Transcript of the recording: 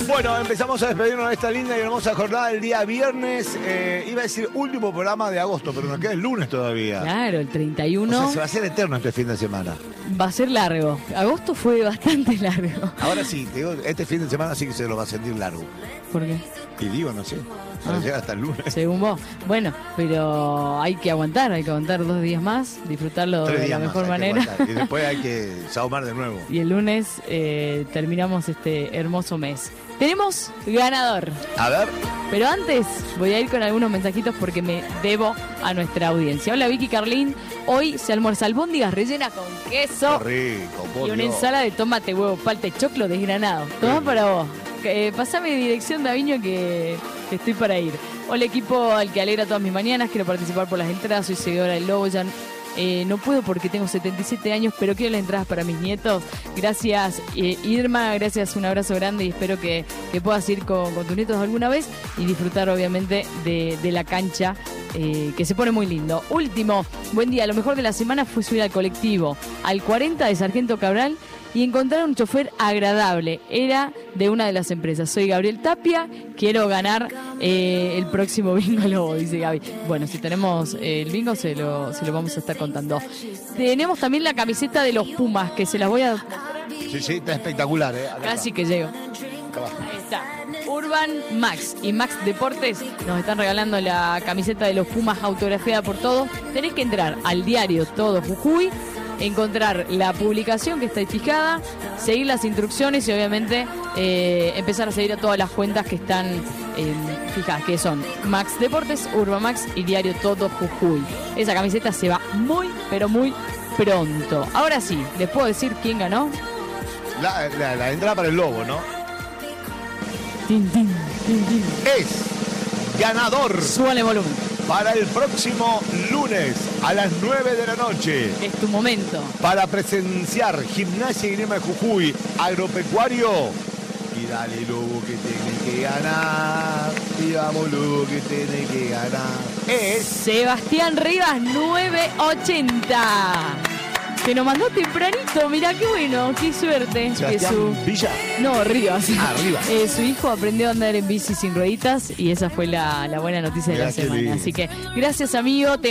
Bueno, empezamos a despedirnos de esta linda y hermosa jornada el día viernes. Iba a decir último programa de agosto, pero nos queda el lunes todavía. Claro, el 31. O sea, se va a hacer eterno este fin de semana. Va a ser largo. Agosto fue bastante largo. Ahora sí, te digo, este fin de semana sí que se lo va a sentir largo. ¿Por qué? Y digo, no sé, para llegar hasta el lunes. Según vos. Bueno, pero hay que aguantar 2 días más, disfrutarlo de la mejor manera. Y después hay que saumar de nuevo. Y el lunes terminamos este hermoso mes. Tenemos ganador. A ver. Pero antes voy a ir con algunos mensajitos porque me debo a nuestra audiencia. Hola Vicky Carlín. Hoy se almuerza albóndigas rellenas con queso. Qué rico, y una ensalada de tomate, huevo, palta y choclo desgranado. Tomá para vos. Pasame dirección de Aviño que estoy para ir. Hola equipo al que alegra todas mis mañanas. Quiero participar por las entradas. Soy seguidora del Lobo. Ya no puedo porque tengo 77 años, pero quiero las entradas para mis nietos. Gracias Irma, gracias, un abrazo grande y espero que puedas ir con tus nietos alguna vez y disfrutar obviamente de la cancha, que se pone muy lindo. Último, buen día, lo mejor de la semana fue subir al colectivo al 40 de Sargento Cabral y encontrar un chofer agradable. Era de una de las empresas. Soy Gabriel Tapia, quiero ganar el próximo bingo Lobo, dice Gaby. Bueno, si tenemos el bingo se lo vamos a estar contando. Tenemos también la camiseta de los Pumas, que se las voy a... Sí, está espectacular, Casi que llego. Ahí está. Urban Max y Max Deportes nos están regalando la camiseta de los Pumas autografiada por todos. Tenés que entrar al diario Todo Jujuy, encontrar la publicación que está ahí fijada, seguir las instrucciones y obviamente empezar a seguir a todas las cuentas que están fijadas, que son Max Deportes, Urban Max y Diario Todo Jujuy. Esa camiseta se va muy, pero muy pronto. Ahora sí, ¿les puedo decir quién ganó? La entrada para el Lobo, ¿no? Tin, tin, tin, tin. Es ganador. Súbale volumen. Para el próximo lunes a las 9 de la noche. Es tu momento. Para presenciar Gimnasia y Grima de Jujuy, Agropecuario. Y dale, Lobo, que tiene que ganar. Y vamos, Lobo, que tiene que ganar. Es Sebastián Rivas 980. Que nos mandó tempranito, mirá qué bueno, qué suerte. Sebastián Villa. No, Rivas. Rivas. Su hijo aprendió a andar en bici sin rueditas y esa fue la buena noticia de la semana. Así que gracias amigo.